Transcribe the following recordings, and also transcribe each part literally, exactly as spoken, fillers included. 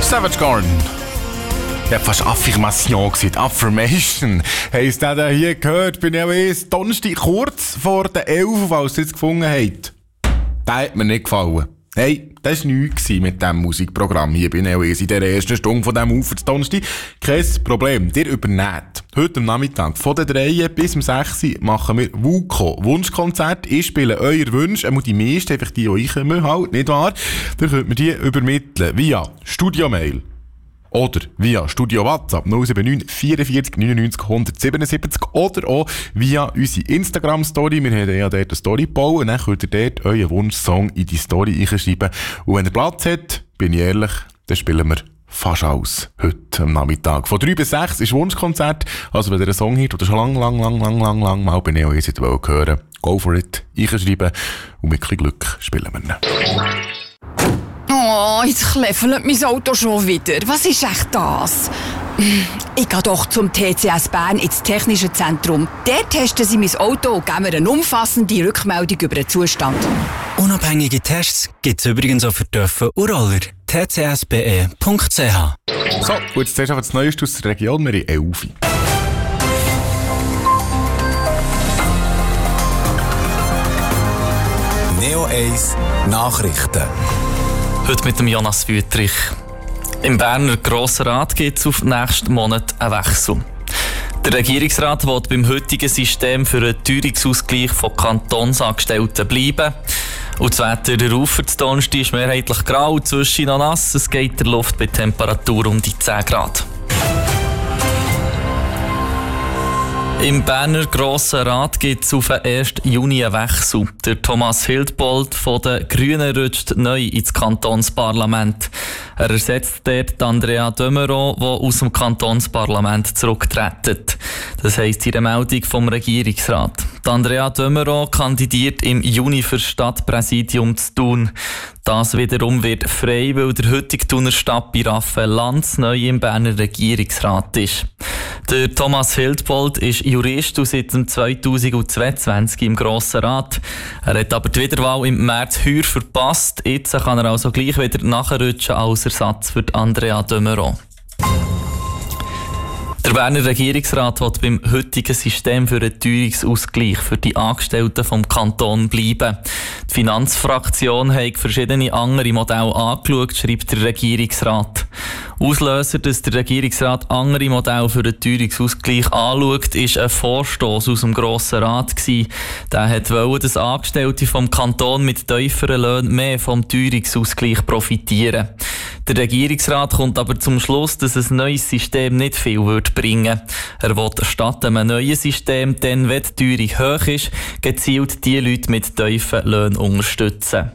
Savage Garden. Ja, fast Affirmation gesagt. Affirmation. Heisst der da hier gehört, bin ich auch erst Donnerstag kurz vor der elf, falls ihr es gefunden habt. Der hat mir nicht gefallen. Hey, das war nichts mit diesem Musikprogramm hier bei Neo Easy in der ersten Stunde von diesem Ufer zu Donnerstag. Kein Problem, dir übernäht. Heute am Nachmittag von der drei bis um sechs machen wir WUKO Wunschkonzert. Ich spiele eure Wünsche, einmal die meisten, einfach die, die ich komme, halt, nicht wahr? Dann könnt ihr die übermitteln via Studiomail oder via Studio WhatsApp null sieben neun vierundvierzig neunundneunzig hundertsiebenundsiebzig oder auch via unsere Instagram-Story. Wir haben ja dort eine Story gebaut und dann könnt ihr dort euren Wunschsong in die Story einschreiben. Und wenn ihr Platz habt, bin ich ehrlich, dann spielen wir fast alles heute am Nachmittag. Von drei bis sechs ist Wunschkonzert. Also wenn ihr einen Song hört, oder schon lang, lang, lang, lang, lang, lang mal bei Neo Easy hören, go for it, einschreiben und mit ein bisschen Glück spielen wir ihn. Oh, jetzt kleffelt mein Auto schon wieder. Was ist echt das? Ich gehe doch zum T C S Bern ins Technische Zentrum. Dort testen sie mein Auto und geben mir eine umfassende Rückmeldung über den Zustand. Unabhängige Tests gibt es übrigens auch für Töpfe und Roller. t c s b e punkt c h. So, gut, jetzt zuerst einfach das Neueste aus der Region. Wir haben elf. Neo eins Nachrichten. Heute mit dem Jonas Wüttrich. Im Berner Grossen Rat gibt es auf nächsten Monat einen Wechsel. Der Regierungsrat will beim heutigen System für einen Teuerungsausgleich von Kantonsangestellten bleiben. Und das Wetter der Ufer zu Donnerstag ist mehrheitlich grau, zwischen noch nass. Es geht der Luft bei Temperatur um die zehn Grad. Im Berner Grossen Rat gibt es auf den ersten Juni einen Wechsel. Der Thomas Hildbold von den Grünen rutscht neu ins Kantonsparlament. Er ersetzt dort Andrea de Meuron, die aus dem Kantonsparlament zurücktreten. Das heisst in der Meldung vom Regierungsrat. Die Andrea de Meuron kandidiert im Juni für das Stadtpräsidium zu Thun. Das wiederum wird frei, weil der heutige Thuner Stadtbi Raphael Lanz neu im Berner Regierungsrat ist. Der Thomas Hildbold ist Jurist und seit zweitausendzweiundzwanzig im Grossen Rat. Er hat aber die Wiederwahl im März heuer verpasst. Jetzt kann er also gleich wieder nachrutschen als Ersatz für Andrea de Meuron. Der Berner Regierungsrat will beim heutigen System für einen Teuerungsausgleich für die Angestellten vom Kanton bleiben. Die Finanzfraktion hat verschiedene andere Modelle angeschaut, schreibt der Regierungsrat. Auslöser, dass der Regierungsrat andere Modelle für einen Teuerungsausgleich anschaut, ist ein Vorstoss aus dem Grossen Rat gewesen. Der hat wollen, dass Angestellte vom Kanton mit tieferen Löhnen mehr vom Teuerungsausgleich profitieren. Der Regierungsrat kommt aber zum Schluss, dass ein neues System nicht viel wird bringen. Er will statt einem neuen System, dann, wenn die Teuerung hoch ist, gezielt die Leute mit tiefen Löhnen unterstützen.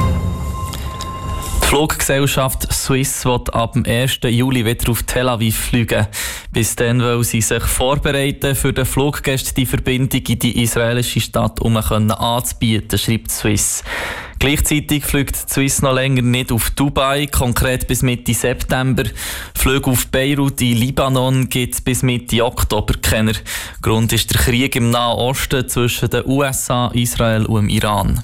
Die Fluggesellschaft Swiss will ab dem ersten Juli wieder auf Tel Aviv fliegen. Bis dann will sie sich vorbereiten, für den Fluggästen die Verbindung in die israelische Stadt um anzubieten, schreibt Swiss. Gleichzeitig fliegt Swiss noch länger nicht auf Dubai, konkret bis Mitte September. Flüge auf Beirut in Libanon gibt es bis Mitte Oktober keine. Grund ist der Krieg im Nahen Osten zwischen den U S A, Israel und dem Iran.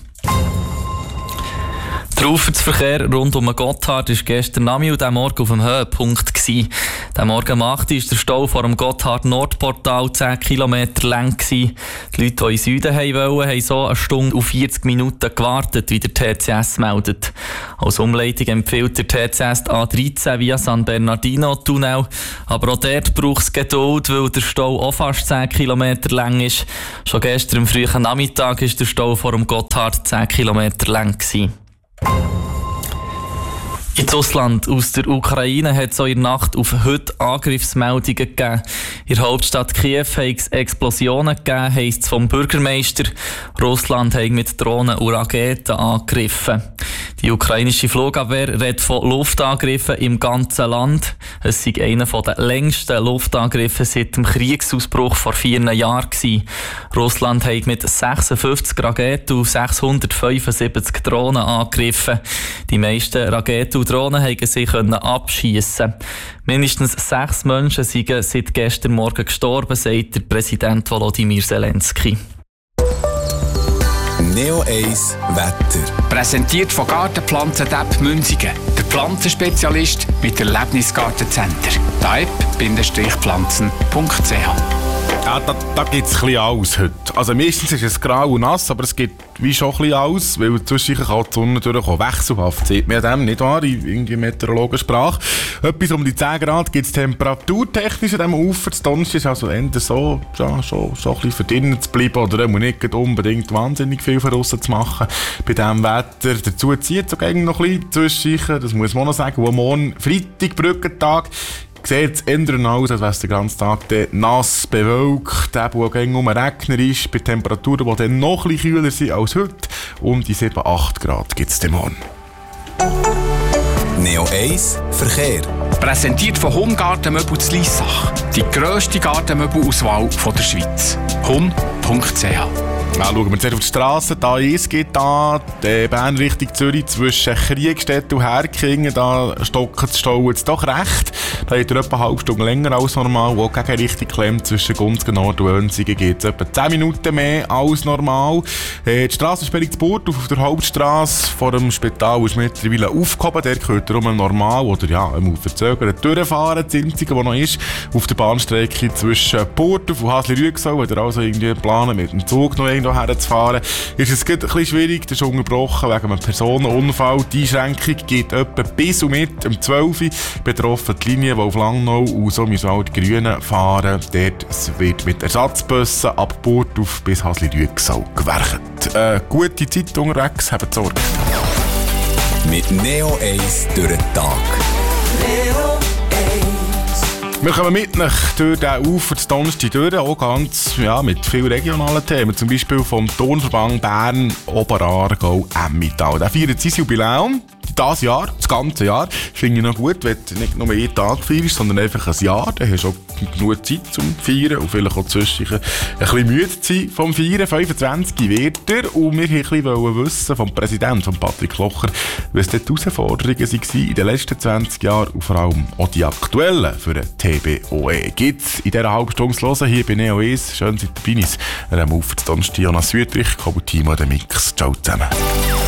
Der Auffahrtsverkehr rund um den Gotthard war gestern Nachmittag und diesen Morgen auf dem Höhepunkt gewesen. Diesen Morgen um acht Uhr war der Stau vor dem Gotthard-Nordportal zehn Kilometer lang gewesen. Die Leute, die in den Süden wollten, haben so eine Stunde und vierzig Minuten gewartet, wie der T C S meldet. Als Umleitung empfiehlt der T C S die A dreizehn via San Bernardino-Tunnel. Aber auch dort braucht es Geduld, weil der Stau auch fast zehn Kilometer lang ist. Schon gestern am frühen Nachmittag war der Stau vor dem Gotthard zehn Kilometer lang gewesen. Ins Ausland aus der Ukraine hat es auch in der Nacht auf heute Angriffsmeldungen gegeben. In der Hauptstadt Kiew hat es Explosionen gegeben, heisst es vom Bürgermeister. Russland hat mit Drohnen und Raketen angegriffen. Die ukrainische Flugabwehr redet von Luftangriffen im ganzen Land. Es sei einer der längsten Luftangriffe seit dem Kriegsausbruch vor vier Jahren gewesen. Russland hat mit sechsundfünfzig Raketen und sechshundertfünfundsiebzig Drohnen angegriffen. Die meisten Raketen und Drohnen konnten sich abschiessen. Mindestens sechs Menschen sind seit gestern Morgen gestorben, sagt der Präsident Volodymyr Zelensky. Neo eins Wetter. Präsentiert von Gartenpflanzen Depp Münzigen. Der Pflanzenspezialist mit Erlebnisgartencenter. daib Pflanzen punkt c h. Ja, da, da gibt es ein bisschen alles heute. Also meistens ist es grau und nass, aber es gibt wie schon ein bisschen alles, weil zwischendurch kann die Sonne durchkommen. Wechselhaft sieht man dem, nicht wahr? In irgendwie Meteorologensprache. Etwas um die zehn Grad gibt es temperaturtechnisch an diesem Ufer. Das Donnerstag ist also eher so, ja, schon, schon ein bisschen für drinnen zu bleiben oder nicht unbedingt wahnsinnig viel von aussen zu machen. Bei diesem Wetter dazu zieht es auch noch ein bisschen zwischendurch. Das muss man auch noch sagen. Und morgen Freitag, Brückentag, sieht es eher aus, als wäre es den ganzen Tag nass, bewölkt, der auch um Regner ist, bei Temperaturen, die dann noch ein bisschen kühler sind als heute. Um die sieben bis acht Grad gibt es den morgen. Neo eins Verkehr. Präsentiert von Hun Gartenmöbel zu Liessach. Die grösste Gartenmöbelauswahl der Schweiz. hun punkt c h. Ja, schauen wir zuerst auf die Straße. Da ist geht da, die Bern Richtung Zürich zwischen Kriegstedt und Herkingen. Da stocken die Stau jetzt doch recht. Da hat er etwa eine halbe Stunde länger als normal. Wo gegen Richtung klemmt zwischen Gunzgen Nord und Wönsigen geht es etwa zehn Minuten mehr als normal. Die Strassensperrung zu Burgdorf auf der Hauptstrasse vor dem Spital ist mittlerweile aufgehoben. Der gehört darum normal oder ja, einmal verzögert durchfahren. Das Einzige, was noch ist, auf der Bahnstrecke zwischen Burgdorf und Hasli-Rüegsau, wenn ihr also irgendwie planen mit dem Zug noch irgendwo herzufahren, ist es ein bisschen schwierig. Das ist unterbrochen wegen einem Personenunfall. Die Einschränkung geht etwa bis und mit um zwölf Uhr. Betroffen die Linie, die auf Langnau und so müssen auch die Grünen fahren. Dort wird mit Ersatzbussen ab Burgdorf bis Hasli-Rüegsau gewerkt. Äh, gute Zeit unterwegs, habt Sorge. Mit Neo eins durch den Tag. Wir kommen mit nach durch den Ufer des Donnerstag durch, auch ganz ja, mit vielen regionalen Themen. Zum Beispiel vom Turnverband Bern Oberaargau Emmental. Der feiert sein Jubiläum. Das Jahr, das ganze Jahr, finde ich noch gut, wenn du nicht nur einen Tag feierst, sondern einfach ein Jahr. Dann hast du auch genug Zeit zum Feiern und vielleicht auch zwischendurch ein bisschen müde zu sein vom Feiern. fünfundzwanzig wird er und wir wollten ein bisschen wissen vom Präsidenten, von Patrick Locher, was dort die Herausforderungen waren in den letzten zwanzig Jahren und vor allem auch die aktuellen für den T B O E. Gibt es in dieser halben Stunde zu hören hier bei Neo eins. Schön, seid ihr dabei. Wir haben auf den Donnerstag Jonas Wüttrich, Kobo Timo, der Mix. Ciao zusammen.